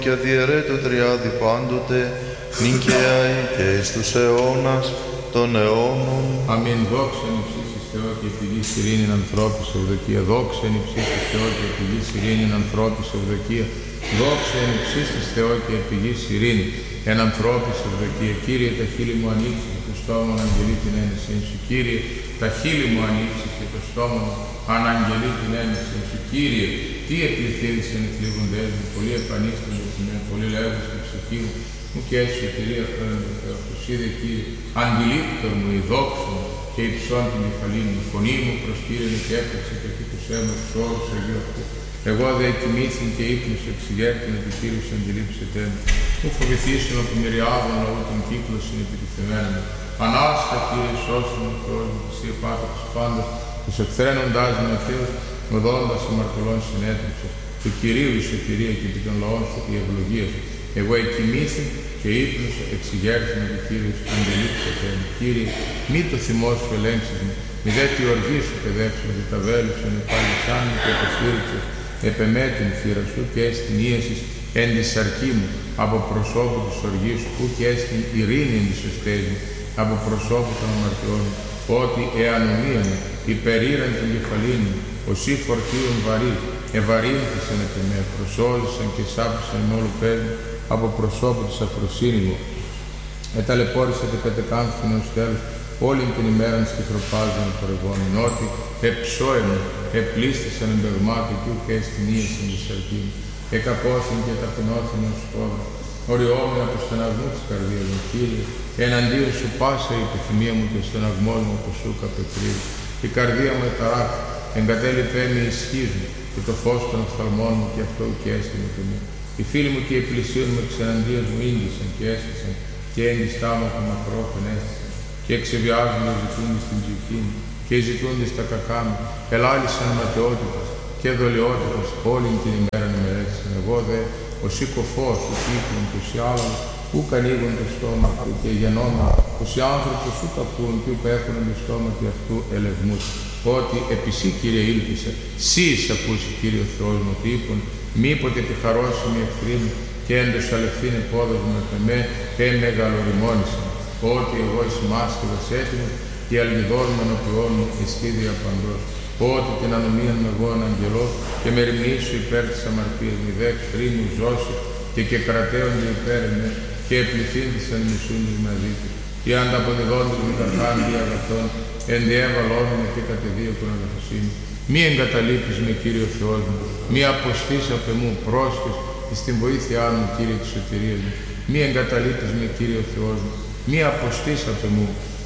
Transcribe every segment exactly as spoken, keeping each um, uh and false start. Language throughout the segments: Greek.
και αδιαιρέτου τριάδι πάντοτε, νικαία και εις τους αιώνας των αιώνων. Αμήν. Δόξα εν υψίστοις Θεό και πηγής ειρήνην ανθρώπης ευδοκία. Δόξα εν υψίστοις Θεό και πηγής ειρήνην ανθρώπης ευδοκία. Δόξα εν υψίστοις Θεό και πηγής ειρήνη εν ανθρώπης ευδοκία. Κύριε, τα χείλη μου ανοίξει και το στόμα μου αναγγελεί την ένεσή σου. Κύριε, τα χείλη μου ανοίξει και το στόμα μου αναγγελεί την ένεσή σου. Κύριε, τι επληθύνθησαν οι θλίβοντές μου, πολλοί επανίστανται σε μένα, πολλοί λέγουν στην ψυχή μου, μου και έτσι σωτηρία φέρνει το Θεό. Τους είδε, Κύριε, αντιλήπτωρ μου, η δόξα μου και υψών την κεφαλή μου. Η φωνή μου προσκύρωνε και έπαιξε και τύπωσέ μου τους όρους Αγίου αυτού. Εγώ δε κοιμήθην και ύπνος εξηγέρτην επί Κύριος αντιλήψετέ μου. Μου φοβηθήσουν από μυριάδων λαού των κύκλωσιν επιτιθεμένα μου. Ανάστα, Κύριε, σώσον ο Θεός μου, εσύ επάταξες πάντας, τους εκθραίνοντάς με Θεός, οδόντας αμαρτωλών συνέτριψε. Του Κυρίου η σωτηρία και επί των λαών σου η ευλογία σου. Εγώ εκοιμήθη και ύπνωσα, εξηγέρθην επί Κύριος αντιλήψετέ μου. Κύριε, μη το θυμό σου ελέγξεις μου, μη δε τη οργή σου παιδεύσου, δι' τα βέλουσαν επάλησάν μου και αποφύριξες. Επεμέ την θύρα σου και έστιν ίεσης εν τη σαρκή μου, από προσώπου της οργής σου, που και έστιν ειρήνη εν της οστές μου, από προσώπου των αμαρτιών μου, ότι εανομία μου, υπερήραν την κεφαλή μου, οσί φορτίων βαρύ, ευαρύνθησαν επί με, προσώζησαν και σάπησαν με όλου πέσμου, από προσώπου της αφροσύνη μου. Εταλαιπώρησατε πεντεκάνθην ως τέλος, όλην την ημέραν στιχροπάζαν πορευόμην, ότι εψώεμαι, επλήστησαν εμπεγμάτων κι ουκ έστιν ίεσιν της σαρκή μου. Εκαπόθην και ταπεινώθην ως πόδρα, οριόμην από στεναγμού της καρδίας μου, Κύριε, εναντίον σου πάσα η επιθυμία μου και ο στεναγμός μου από σου καπεκρύβει. Η καρδία μου εταράχθη, εγκατέλειπέ με ισχύς μου, και το φως των οφθαλμών μου και αυτό ουκ έστιν επί μου. Οι φίλοι μου και οι πλησίων μου εξ εναντίας μου ήγγισαν και έστησαν, και έγκυστά μου από μακρόφεν έστησαν, και εξεβιάζονται ζητούντες στην ψυχή μου, και ζητούντες τα κακά μου, ελάλησαν ματαιότητας και δολιότητας, όλην την ημέρα μελέτησαν. Εγώ δε, ως ή κοφός, ως ύπνον, ως ή άλλον, ουκ ανοίγουν το στόμα του και γεννόμουν, ως οι άνθρωπος ουκ ακούν, και ουκ έχουν το στόμα του αυτού ελευσμούς. Ότι επί σύ, Κύριε, ήλπισα, σύ εις ακούσει, Κύριε ο Θεός μου, ότι είπων, μήποτε επιχαρώσει με εχθρή μου, και έντος αλευθύνε πόδος μου επ' εμέ, και μεγαλοριμόνησαν. Ότι εγώ εις μάστιγας έτοιμος, και αλγιδών με ενωπιών μου εστίδια παντός. Ότι την ανομίαν με εγώ αναγγελώ, και με ρημνήσω υπέρ της αμαρτίας μη δε εχθροί μου ζώσει, και και κρατέονται υπέρ εμέ, και επληθύνθησαν μισούντες μαζί του. Και ανταποδιδόντες με καθάνδια αγαθών, ενδιέβαλόν με και κατεδίωκον αγαθοσύνη. Μη εγκαταλείπεις με, Κύριε Θεός μου, μη αποστείς απ' εμού πρόσχες εις την βοήθειά μου, Κύριε της σωτηρίας μου. Μη εγκαταλείπεις με, Κύριε Θεός μου, μη αποστείς απ' εμού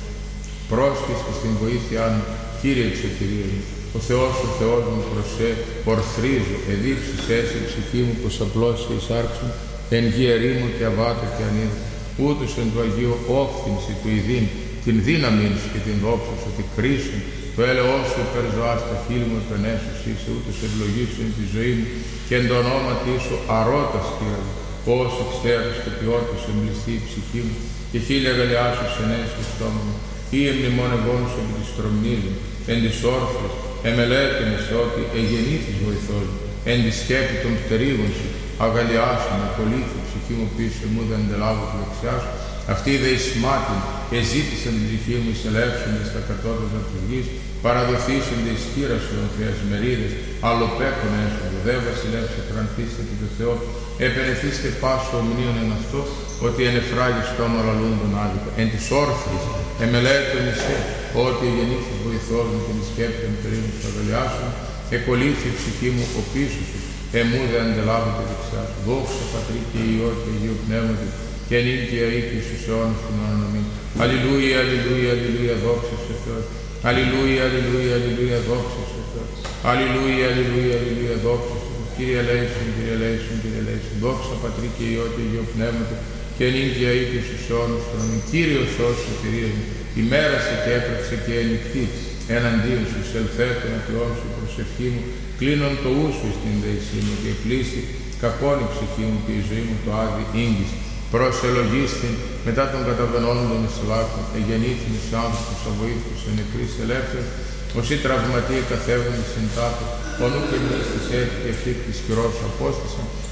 πρόσχες εις την βοήθειά μου, Κύριε της σωτηρίας μου. Ο Θεός, ο Θεός μου, προσέ, ορθρίζω, εδείψεις έσαι ψυχή μου, πως απλώσει η σάρξη μου, εν γη ερήμου και αβάτο και ανίδα. Ούτως εν του Αγίου όφθηνση του ειδήν, την δύναμη σου και την δόξα σου, τη κρίσουν, το έλεος σου υπέρ ζωάς, τα χείλη μου επενέσους είσαι, ούτως ευλογήσουν τη ζωή μου, και εν το ονόματι σου αρώτας, Κύριε μου, ως εξτέρους και ποιότητας εμπληστεί η ψυχή μου, και χίλια γαλιάσους ενέσει στο στόμα μου, ή εμνημονευών σου επί της τρομνής μου, εν της όρθρης, εμελέτημες ότι εγεννήθης βοηθός μου, εν τη σκέπη των πτερίγων σου, αγαλιάσου με κολλήθη ψυχή μου πίσω μου, δεν αντελάβω τη δεξιά σου. Αυτοί δε εις μάτιν εζήτησαν την ψυχή μου, εισελεύσονται στα κατώτατα της γης, παραδοθήσονται εις χείρα σου ενθρέας μερίδες, αλλοπέκον έσοδο, δε βασιλεύσε κρανθήστε επί το Θεό, επενεθήστε πάσο ομνίων εν αυτό, ότι εν εφράγης τόμα λαλούντον άδικα, εν της όρθρης, εμελέτων εισέ, ότι γεννήθης βοηθός μου και τη σκέπη των περίμων σου αγαλιάσουν, εκολύθη η ψυχή μου ο πίσω σου, εμού δε αντελάβω τη δεξιά σου. Δόξα Πατρί και Υιό και Αγίου Πνεύματι, και νυν και αεί και στους αιώνας των αιώνων. Αμήν. Αλληλούια, αλληλούια, αλληλούια, δόξα σε Θεός. Αλληλούια, αλληλούια, αλληλούια, δόξα σε Θεός. Αλληλούια, αλληλούια, αλληλούια, δόξα σε Θεός. Κύριε ελέησον, Κύριε ελέησον, Κύριε ελέησον. Δόξα Πατρί και Υιό και Αγίου Πνεύματι, και νυν και αεί και στους αιώνας των αιώνων. Κύριε ο Θεός σωτηρίας μου, ημέρασε και έπραξε και ενυκτή, εναντίον σου, σελθέ των αιτιών σου, προσευχή μου, κλείνον το ούσου στην δεησή μου, και πλήστη κακόν η ψυχή μου και η ζωή μου το άδει ίγγις. Προσελογίστην μετά των καταβενόντων εις λάκων, εγεννήθην εις άνθρωπους αβοήθους, εν νεκρής ελεύθερος, όσοι τραυματίε καθεύγονται στην τάπη, ο νου και μνήστης έτσι και αυτή της χειρός απόστασαν,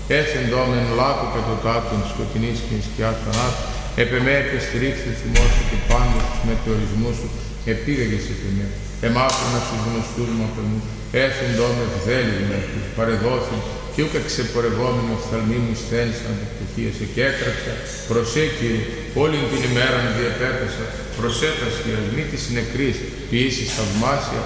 έθεντόμεν λάκου κατωτάτων σκοτεινής και σκιά θανάτου, επ' εμέ επιστηρίχθη θυμός σου και πάντως τους μετεωρισμούς σου, επήγαγες επ' εμέ, εμάκρονα στους γνωστούς μου απ' εμού, έθεντόμεν βδέλη με αυτούς, παρεδόθην, και ούκα ξεπορευόμενοι οφθαλμοί μου στένησαν από πτωχίασε και έκραξα, προσέ Κύριε, όλη την ημέρα διεπέτασα, προσέ τας Κύριε, μη της νεκρής, ποιήσεις θαυμάσια,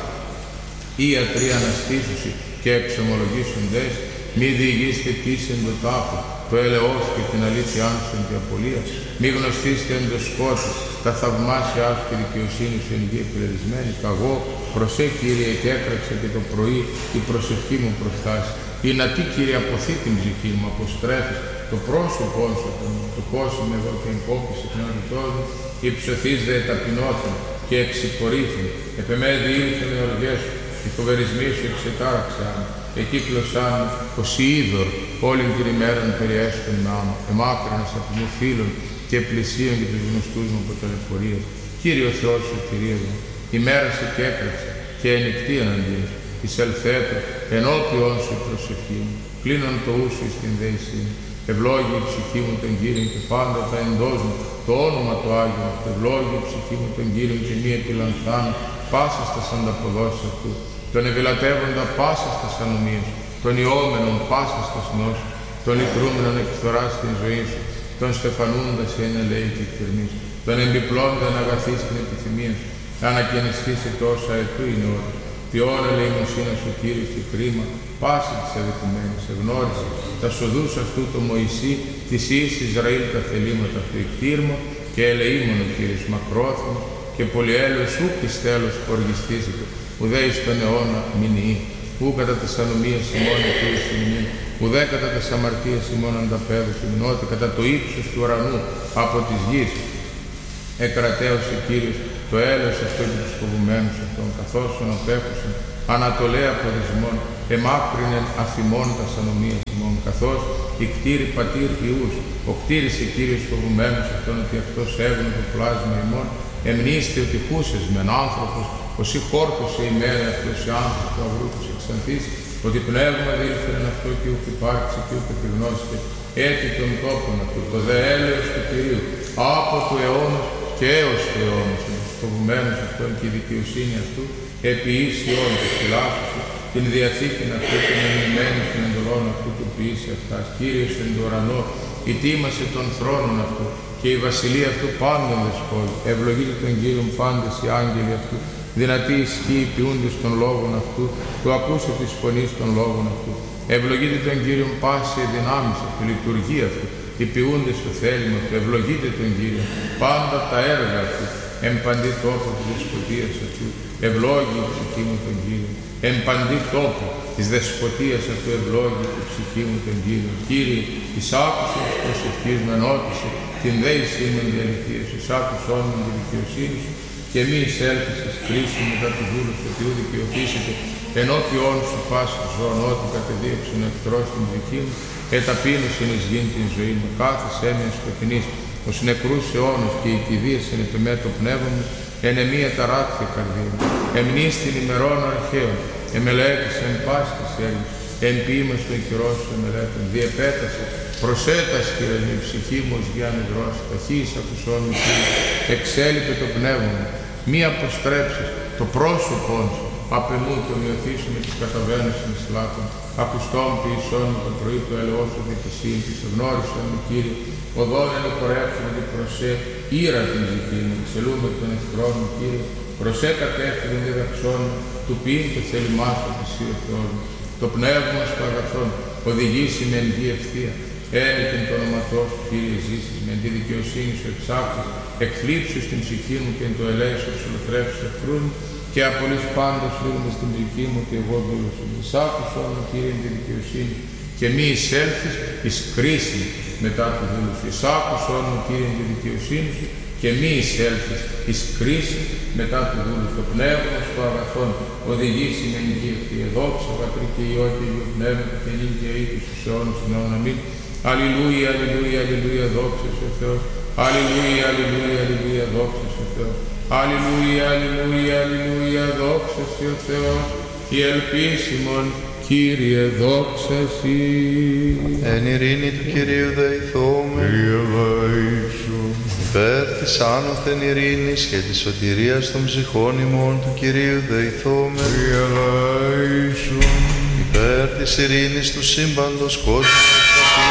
ή ιατροί αναστήσουσι και εξομολογήσοντες, μη διηγήστε τίσεν το τάφο, το έλεος και την αλήθεια σου εν τη απολία, μη γνωστήστε εν το σκότη, τα θαυμάσια σου και δικαιοσύνη σου εν γη επιλερισμένη, καγώ, προσέ Κύριε και έκραξα και το πρωί η προσευχή μου προστάσει. Ή να τι Κύριε αποθεί την ψυχή μου, αποστρέφεις το πρόσωπό σου, το κόσμο εγώ και εγκόπησε πνευματός μου, υψωθείς δε ταπεινώθην και εξυπορήθην, επ' εμέ διήλθεν οι οργές σου, οι φοβερισμοί σου εξετάραξαν, εκύκλωσαν ως είδωρ όλη την ημέραν περιέστον με άμα, εμάκρυνας από μου φίλων και πλησίων και τους γνωστούς μου από ταλαιπωρίας. Κύριε Θεός σου, Κυρία μου, ημέρασε και έκραξε και ενικτή εναντίον σου, εισελθέτω ενώπιον σου η προσευχή μου, κλείνον το ούσου εις την δέησή μου, ευλόγη η ψυχή μου τον Κύριον και πάντα τα εντός μου, το όνομα του Άγιου, ευλόγη η ψυχή μου τον Κύριον και μη επιλανθάν, πάσα στας ανταποδόσεις αυτού, τον ευηλατεύοντα πάσα στας ανομίες, τον ιόμενον πάσα στας νόσους, τον λυτρούμενον εκφθοράς στην ζωή σου, τον στεφανούντα σε ένα λέει και κερνής, τον εμπιπλώντα να αγαθείς την επιθυμία σου, ανακαινιστείς σε τόσα ετού είναι όρος. Ποιόν ελεημοσύνα σου Κύριος και κρίμα, πάση της αδικουμένης, εγνώρισε τα σοδούς αυτού το Μωυσή, της Υιής Ισραήλ τα θελήματα αυτού εκτήρμο, και ελεήμον ο Κύριος μακρόθυμος, και πολυέλεος ου εις τέλος οργιστίζεται, ουδέ εις τον αιώνα μηνυεί, ου κατά τας ανομίας ημών εκείως την ημίν, ουδέ κατά τας αμαρτίας ημών ανταπέδωσε μηνώτε, κατά το ύψος του ουρανού από της γης, εκρατέωσε Κύριος το έλεος αυτό και τους φοβουμένους αυτών, καθώς τον απέχουσαν ανατολέα ποδισμών, εμάκρυνεν αφημών τας ανομίας ημών, καθώς η κτήρη πατήρ Ιούς, ο κτήρισε Κύριος φοβουμένους αυτών, ότι αυτός έβγαινε το πλάσμα ημών, εμνήστε ότι χούσες μεν άνθρωπος, όσοι χόρτωσε η μέρα αυτός οι άνθρωπος του αγρού τους εξανθείς, ότι πνεύμα δήλθεν αυτό και ούκ υπάρξει και ούκ επιγνώστε, έτη των τόπων αυτού, το δε έλεος του Κυρίου, από του αιώνος και έως του αιώνος, με τους φοβουμένους αυτών και η δικαιοσύνη αυτού, επί ίσιον της φυλάσσου σου, την διαθήκην αυτού, την ενημένη των εντολών αυτού του ποιήσει αυτάς. Κύριος εν το ουρανό, ητήμασε των θρόνων αυτού, και η βασιλεία αυτού πάντων δεσπόζει. Ευλογείτε τον Κύριον πάντες οι άγγελοι αυτού, δυνατοί ισχύοι ποιούντες των λόγων αυτού, του ακούσε της φωνής των λόγων αυτού. Ευλογείτε τον Κύριον πάση δυνάμεις αυτού, λειτουργία αυτού, οι ποιούντες το θέλημα αυτού. Ευλογείτε τον Κύριο πάντα τα έργα αυτού, εν παντή τόπο της δεσποτείας αυτού. Ευλόγη η ψυχή μου τον Κύριο, εν παντή τόπο της δεσποτείας αυτού. Ευλόγη η ψυχή μου τον Κύριο. Κύριε, εις άκουσον της προσευχής μου ενώτησε, την δέησή μου εν διαλυθία σου, εις άκουσον με τη δικαιοσύνη σου, και μη εισέλθεις εις κρίση μετά του δούλου σου, ότι ού δικαιωθήσετε ενώπιόν σου πάση του ζώων, ό,τι κατεδίωξεν ο εχθρός την ψυχή μου, εταπείνωσεν εις γήν την ζωή μου, κάθεσέ με σκοτεινής, ως νεκρούς αιώνος και η κηδίασεν επ' εμέ το πνεύμα μου, εν εμία ταράχθη καρδία μου, εμνείς την ημερών αρχαίων, εμελέτησεν πάση της έλλης, εν ποίημας των χειρών σου εμελέτων, διεπέτασε, προσέτας Κύριε η ψυχή μου ως γιά νεδρός, ταχύης ακουσών μου Κύριε, εξέλιπε το πνεύμα μου, μη αποστρέψεις το πρόσωπό σου, απ' εμού το μειωθήσου με τις καταβαίνεις εις λάκων, ακουστών ποιησών με το πρωί του ελαιός σου δικησίν, της ευνόρισον μου Κύριε, οδόν εν πορεύσουν την προσέ, ήρα την ψυχή μου, εξελούμε τον εχθρό μου Κύριε, προσέ κατεύθυνον διδαξών μου, του ποιήν το θέλημά σου της Υ ο Θεός μου, το πνεύμα σου αγαθόν, οδηγήσει με εν γη ευθεία, ένικεν το όνοματό σου Κύριε ζήσεις, με τη δικαιοσύνη σου εξάψεις, εκθλίψου στην ψυχή μου και εν το ελέησο σου λατρεύσεις εχθρούς μου, και απολύς πάντως φρίγοντας στην ψυχή μου ότι εγώ δούλω σου. Εισάκουσα μου Κύριε τη δικαιοσύνη σου, και μη εισέλθεις εις κρίση μετά του δούλου σου. Εισάκουσα μου Κύριε τη δικαιοσύνη σου, και μη εισέλθεις εις κρίση μετά του δούλου σου. Το πνεύμα σου αγαθόν οδηγήσει με γη ευθεία. Δόξα Πατρί και Υιό και Υιό Πνεύμα και νυν και αεί στους αιώνας των αιώνων. Αμήν. Αλληλούια, αλληλούια, αλληλούια, δόξα σε Θεός. Αλληλούια, αλληλούια, αλληλούια, δόξα σε Θεός. Αλληλούια, αλληλούια, αλληλούια, δόξα σε Θεός. Η ελπίσιμον Κύριε δόξα Συ. Εν ειρήνη του Κυρίου δεηθούμε. Κύριε ελέησον. Υπέρ της άνωθεν ειρήνης και της σωτηρίας των ψυχών ημών του Κυρίου δεηθούμε. Κύριε ελέησον. Υπέρ της ειρήνης του σύμπαντος κόσμου